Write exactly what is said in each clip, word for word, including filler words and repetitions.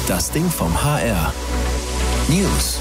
Das Ding vom H R. News.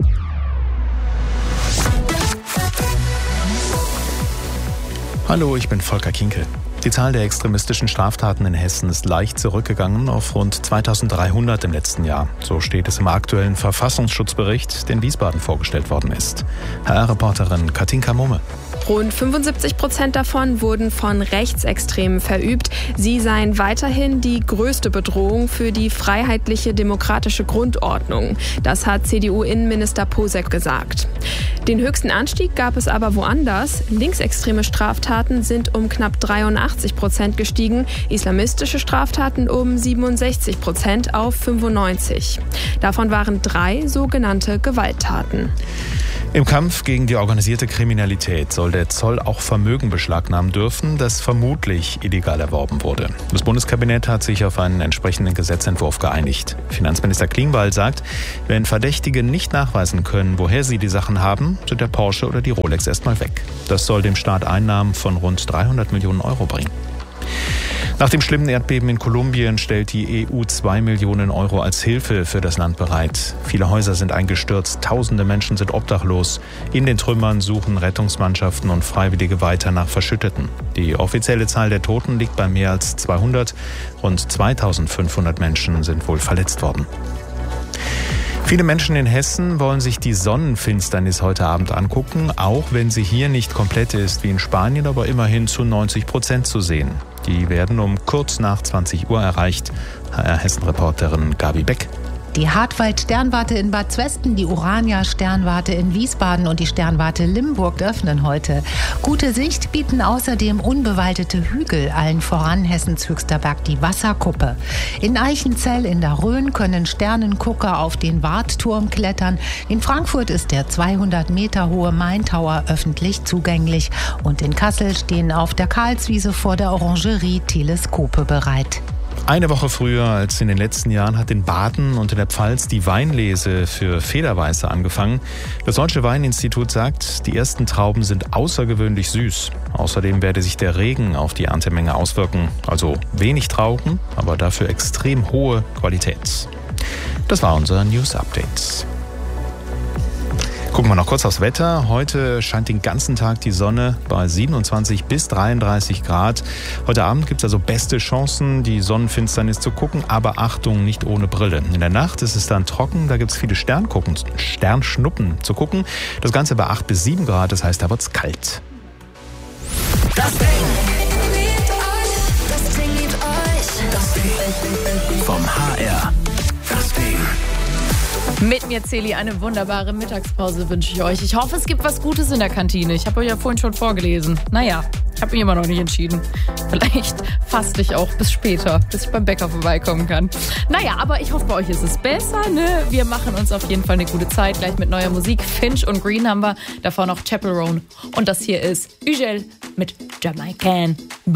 Hallo, ich bin Volker Kinkel. Die Zahl der extremistischen Straftaten in Hessen ist leicht zurückgegangen auf rund zweitausenddreihundert im letzten Jahr. So steht es im aktuellen Verfassungsschutzbericht, der in Wiesbaden vorgestellt worden ist. H R-Reporterin Katinka Mumme. Rund fünfundsiebzig Prozent davon wurden von Rechtsextremen verübt. Sie seien weiterhin die größte Bedrohung für die freiheitliche demokratische Grundordnung. Das hat C D U-Innenminister Posek gesagt. Den höchsten Anstieg gab es aber woanders. Linksextreme Straftaten sind um knapp dreiundachtzig Prozent gestiegen, islamistische Straftaten um siebenundsechzig Prozent auf fünfundneunzig. Davon waren drei sogenannte Gewalttaten. Im Kampf gegen die organisierte Kriminalität soll der Zoll auch Vermögen beschlagnahmen dürfen, das vermutlich illegal erworben wurde. Das Bundeskabinett hat sich auf einen entsprechenden Gesetzentwurf geeinigt. Finanzminister Klingbeil sagt, wenn Verdächtige nicht nachweisen können, woher sie die Sachen haben, sind der Porsche oder die Rolex erstmal weg. Das soll dem Staat Einnahmen von rund dreihundert Millionen Euro bringen. Nach dem schlimmen Erdbeben in Kolumbien stellt die E U zwei Millionen Euro als Hilfe für das Land bereit. Viele Häuser sind eingestürzt, tausende Menschen sind obdachlos. In den Trümmern suchen Rettungsmannschaften und Freiwillige weiter nach Verschütteten. Die offizielle Zahl der Toten liegt bei mehr als zweihundert. Rund zweitausendfünfhundert Menschen sind wohl verletzt worden. Viele Menschen in Hessen wollen sich die Sonnenfinsternis heute Abend angucken, auch wenn sie hier nicht komplett ist wie in Spanien, aber immerhin zu neunzig Prozent zu sehen. Die werden um kurz nach zwanzig Uhr erreicht. H R-Hessen-Reporterin Gabi Beck. Die Hartwald-Sternwarte in Bad Zwesten, die Urania-Sternwarte in Wiesbaden und die Sternwarte Limburg öffnen heute. Gute Sicht bieten außerdem unbewaldete Hügel, allen voran Hessens höchster Berg, die Wasserkuppe. In Eichenzell in der Rhön können Sternengucker auf den Wartturm klettern. In Frankfurt ist der zweihundert Meter hohe Main Tower öffentlich zugänglich. Und in Kassel stehen auf der Karlswiese vor der Orangerie Teleskope bereit. Eine Woche früher als in den letzten Jahren hat in Baden und in der Pfalz die Weinlese für Federweiße angefangen. Das Deutsche Weininstitut sagt, die ersten Trauben sind außergewöhnlich süß. Außerdem werde sich der Regen auf die Erntemenge auswirken. Also wenig Trauben, aber dafür extrem hohe Qualität. Das war unser News Update. Gucken wir noch kurz aufs Wetter. Heute scheint den ganzen Tag die Sonne bei siebenundzwanzig bis dreiunddreißig Grad. Heute Abend gibt es also beste Chancen, die Sonnenfinsternis zu gucken, aber Achtung, nicht ohne Brille. In der Nacht ist es dann trocken, da gibt es viele Sterngucken, Sternschnuppen zu gucken. Das Ganze bei acht bis sieben Grad, das heißt, da wird es kalt. Das Ding. Das Ding liebt euch. Das Ding vom H R. Das Ding. Mit mir, Celi, eine wunderbare Mittagspause wünsche ich euch. Ich hoffe, es gibt was Gutes in der Kantine. Ich habe euch ja vorhin schon vorgelesen. Naja, ich habe mich immer noch nicht entschieden. Vielleicht faste ich auch bis später, bis ich beim Bäcker vorbeikommen kann. Naja, aber ich hoffe, bei euch ist es besser, ne? Wir machen uns auf jeden Fall eine gute Zeit. Gleich mit neuer Musik. Finch und Green haben wir. Davor noch Chapel Roan. Und das hier ist Ugel mit Jamaican.